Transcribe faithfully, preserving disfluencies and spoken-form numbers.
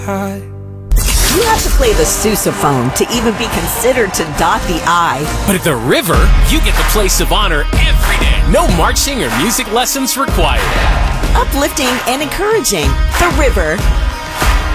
high. You have to play the sousaphone to even be considered to dot the I. But at the River, you get the place of honor every day. No marching or music lessons required. Uplifting and encouraging. The River.